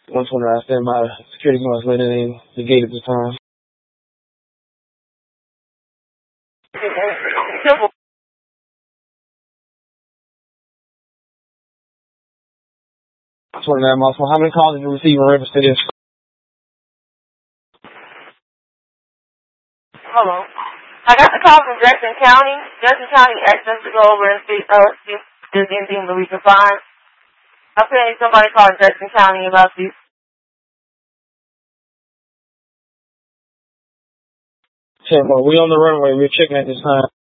129, stand by. Security guards letting in the gate at this time. Simple. 29 miles. How many calls did you receive in reference to this? Hold on. I got a call from Jackson County. Jackson County asked us to go over and see if there's anything that we can find. Apparently somebody called Jackson County about this. We on the runway. We're checking at this time.